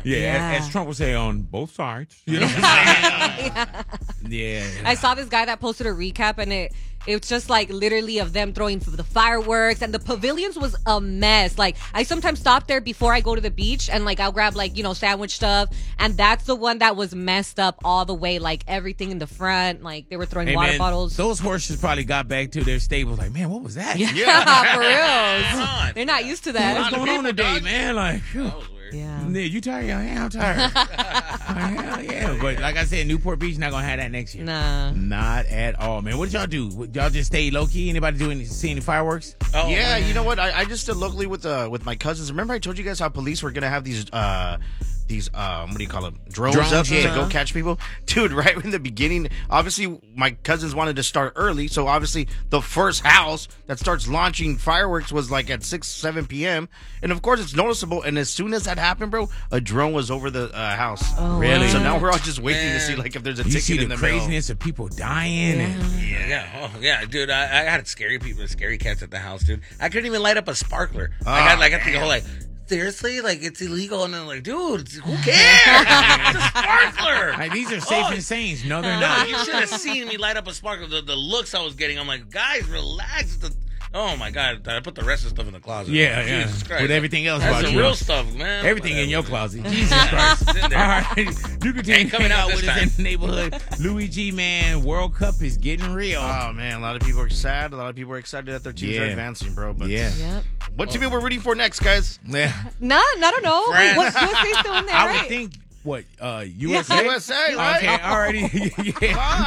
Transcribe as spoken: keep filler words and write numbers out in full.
Yeah, Yeah. As, as Trump would say, on both sides. You know what I'm saying? yeah. I saw this guy that posted a recap, and it it's just like literally of them throwing the fireworks, and the pavilions was a mess. Like, I sometimes stop there before I go to the beach, and like I'll grab like, you know, sandwich stuff, and that's the one that was messed up all the way. Like everything in the front, like they were throwing Hey, water man, bottles. Those horses probably got back to their stables like, man, what was that? Yeah, for real. They're not used to that. What's going on today, man? Like, phew. That was weird. Yeah. Yeah, you tired? Yeah, I'm tired. Hell yeah. But like I said, Newport Beach not gonna have that next year. Nah. Not at all, man. What did y'all do? What- Y'all just stay low key? Anybody do any see any fireworks? Oh, yeah, man. you know what? I, I just did locally with uh, with my cousins. Remember I told you guys how police were gonna have these uh these um what do you call them drones, Drones, up yeah. to go catch people, dude. Right in the beginning, obviously my cousins wanted to start early, so obviously the first house that starts launching fireworks was like at six seven p.m. and of course it's noticeable. And as soon as that happened, bro, a drone was over the uh, house. Oh, Really? So wow. now we're all just waiting Man. to see like if there's a You ticket see in the the mail. craziness of people dying. And, Yeah, yeah, oh, yeah, dude. I, I had scary people, scary cats at the house, dude. I couldn't even light up a sparkler. I got, Oh, like, I think, whole like, seriously, like it's illegal, and I'm like, dude, who cares? It's a sparkler. like, these are safe Oh, and sanes. No, they're No, not. you should have seen me light up a sparkler. The, the looks I was getting, I'm like, guys, relax. The, oh my god, I put the rest of the stuff in the closet. Yeah, yeah. Jesus Christ. With everything else That's about the you. real stuff, man. Everything in your Whatever. closet. Jesus Christ. It's in there. All right. You continue Ain't coming hang out out with this us time. in the neighborhood. Louis G, man, World Cup is getting real. Oh man, a lot of people are sad. A lot of people are excited that their teams Yeah. are advancing, bro. But yeah. Yep. what team are we rooting for next, guys? Yeah. None. I don't know. Wait, France. what's U S A still in there, I right? would think, what, uh, U S A? U S A, right? Okay, alrighty. yeah.